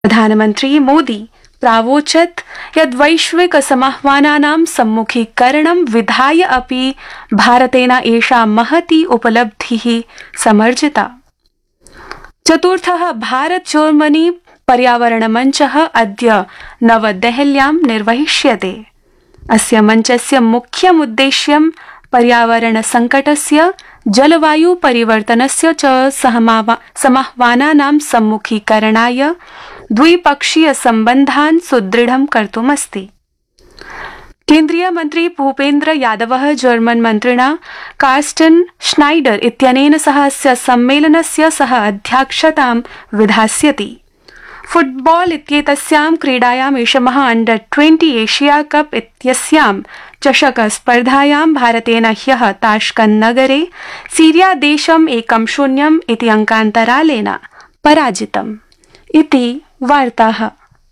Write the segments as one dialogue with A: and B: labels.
A: प्रधानमंत्री मोदी प्रावोचत् यद् वैश्विक समाह्वानानां सम्मुखीकरणं विधाय अपि भारतेन एषा महती उपलब्धिः समर्जिता। चतुर्थः भारत जर्मनी पर्यावरण मञ्चः अद्य नवदेहल्यां निर्वहिष्यते। अस्य मञ्चस्य मुख्यम् उद्देश्यं पर्यावरण संकटस्य, जलवायु परिवर्तनस्य च समाह्वानानां सम्मुखीकरणाय द्विपक्षीय सम्बन्धान् सुदृढं कर्तुमस्ति। केन्द्रीय मन्त्री भूपेन्द्र यादवः जर्मन मन्त्रिणा कार्स्टन् श्नाइडर इत्यनेन सह अस्य सम्मेलनस्य सह अध्यक्षतां विधास्यति। फुटबॉल इत्येतस्यां क्रीडायाम् एषमः अंडर-20 एशिया कप इत्यस्यां चषक स्पर्धायां भारतेन ह्यः ताश्कंद नगरे सीरिया देशं 1-0 इति अंकान्तरालेन पराजितम्। इति वार्ताः।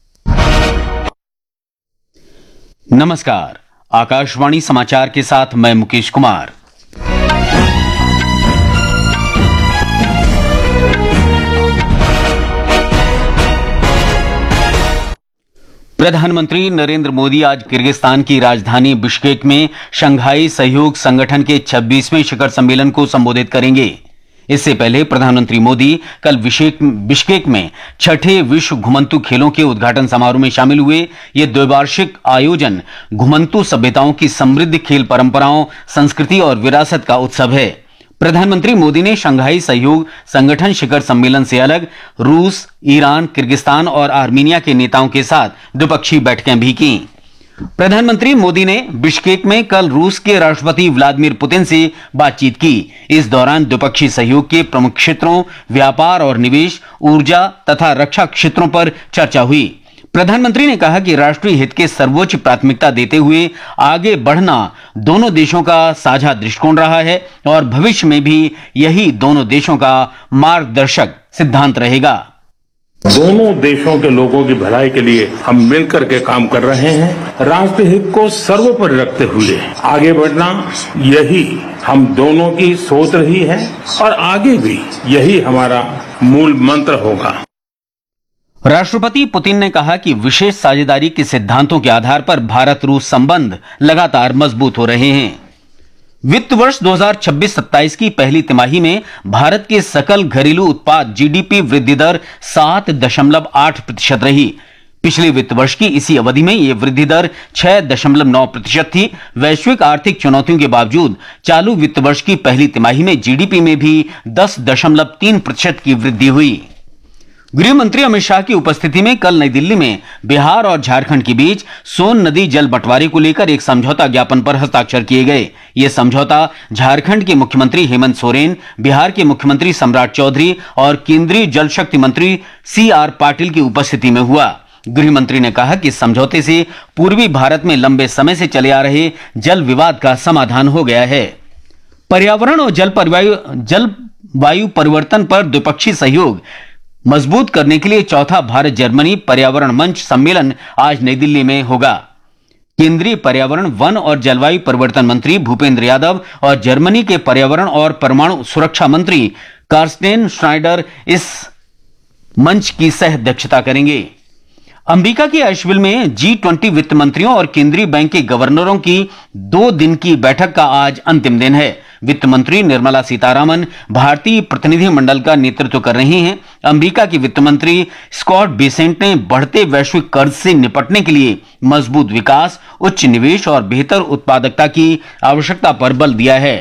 B: नमस्कार, आकाशवाणी समाचार के साथ मैं मुकेश कुमार। प्रधानमंत्री नरेंद्र मोदी आज किर्गिस्तान की राजधानी बिश्केक में शंघाई सहयोग संगठन के 26वें शिखर सम्मेलन को संबोधित करेंगे। इससे पहले प्रधानमंत्री मोदी कल बिश्केक में छठे विश्व घुमंतू खेलों के उद्घाटन समारोह में शामिल हुए। ये द्विवार्षिक आयोजन घुमंतू सभ्यताओं की समृद्ध खेल परंपराओं, संस्कृति और विरासत का उत्सव है। प्रधानमंत्री मोदी ने शंघाई सहयोग संगठन शिखर सम्मेलन से अलग रूस, ईरान, किर्गिस्तान और आर्मीनिया के नेताओं के साथ द्विपक्षीय बैठकें भी की। प्रधानमंत्री मोदी ने बिश्केक में कल रूस के राष्ट्रपति व्लादिमीर पुतिन से बातचीत की। इस दौरान द्विपक्षीय सहयोग के प्रमुख क्षेत्रों, व्यापार और निवेश, ऊर्जा तथा रक्षा क्षेत्रों पर चर्चा हुई। प्रधानमंत्री ने कहा कि राष्ट्रीय हित के सर्वोच्च प्राथमिकता देते हुए आगे बढ़ना दोनों देशों का साझा दृष्टिकोण रहा है और भविष्य में भी यही दोनों देशों का मार्गदर्शक सिद्धांत रहेगा।
C: दोनों देशों के लोगों की भलाई के लिए हम मिलकर के काम कर रहे हैं। राष्ट्रीय हित को सर्वोपरि रखते हुए आगे बढ़ना, यही हम दोनों की सोच रही है और आगे भी यही हमारा मूल मंत्र होगा।
B: राष्ट्रपति पुतिन ने कहा कि विशेष साझेदारी के सिद्धांतों के आधार पर भारत रूस संबंध लगातार मजबूत हो रहे हैं। वित्त वर्ष 2026-27 की पहली तिमाही में भारत के सकल घरेलू उत्पाद जीडीपी वृद्धि दर 7.8% रही। पिछले वित्त वर्ष की इसी अवधि में यह वृद्धि दर 6.9% थी। वैश्विक आर्थिक चुनौतियों के बावजूद चालू वित्त वर्ष की पहली तिमाही में जीडीपी में भी 10.3% की वृद्धि हुई। गृह मंत्री अमित शाह की उपस्थिति में कल नई दिल्ली में बिहार और झारखंड के बीच सोन नदी जल बंटवारे को लेकर एक समझौता ज्ञापन पर हस्ताक्षर किए गए। यह समझौता झारखंड के मुख्यमंत्री हेमंत सोरेन, बिहार के मुख्यमंत्री सम्राट चौधरी और केंद्रीय जल शक्ति मंत्री CR पाटिल की उपस्थिति में हुआ। गृह मंत्री ने कहा कि इस समझौते से पूर्वी भारत में लंबे समय से चले आ रहे जल विवाद का समाधान हो गया है। पर्यावरण और जलवायु परिवर्तन पर द्विपक्षीय सहयोग मजबूत करने के लिए चौथा भारत जर्मनी पर्यावरण मंच सम्मेलन आज नई दिल्ली में होगा। केंद्रीय पर्यावरण, वन और जलवायु परिवर्तन मंत्री भूपेंद्र यादव और जर्मनी के पर्यावरण और परमाणु सुरक्षा मंत्री कार्स्टेन श्नाइडर इस मंच की सह अध्यक्षता करेंगे। अमेरिका के एशविल में G20 वित्त मंत्रियों और केंद्रीय बैंक के गवर्नरों की 2 दिन की बैठक का आज अंतिम दिन है। वित्त मंत्री निर्मला सीतारामन भारतीय प्रतिनिधि मंडल का नेतृत्व कर रही हैं। अमेरिका की वित्त मंत्री स्कॉट बेसेंट ने बढ़ते वैश्विक कर्ज से निपटने के लिए मजबूत विकास, उच्च निवेश और बेहतर उत्पादकता की आवश्यकता पर बल दिया है।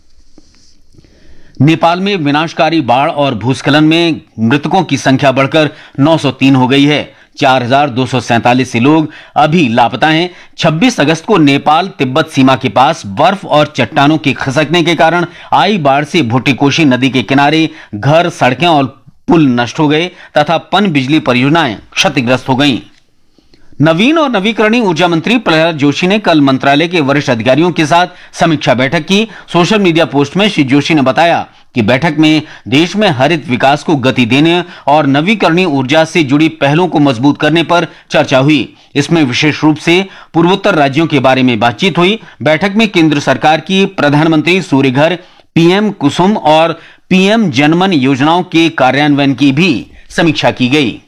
B: नेपाल में विनाशकारी बाढ़ और भूस्खलन में मृतकों की संख्या बढ़कर 903 हो गई है। 4,247 लोग अभी लापता हैं। 26 अगस्त को नेपाल तिब्बत सीमा के पास बर्फ और चट्टानों के खिसकने के कारण आई बाढ़ से भुट्टीकोशी नदी के किनारे घर, सड़कें और पुल नष्ट हो गए तथा पन बिजली परियोजनाएं क्षतिग्रस्त हो गईं। नवीन और नवीकरणीय ऊर्जा मंत्री प्रहलाद जोशी ने कल मंत्रालय के वरिष्ठ अधिकारियों के साथ समीक्षा बैठक की। सोशल मीडिया पोस्ट में श्री जोशी ने बताया कि बैठक में देश में हरित विकास को गति देने और नवीकरणीय ऊर्जा से जुड़ी पहलों को मजबूत करने पर चर्चा हुई। इसमें विशेष रूप से पूर्वोत्तर राज्यों के बारे में बातचीत हुई। बैठक में केंद्र सरकार की प्रधानमंत्री सूर्य घर, PM कुसुम और PM जनमन योजनाओं के कार्यान्वयन की भी समीक्षा की गई।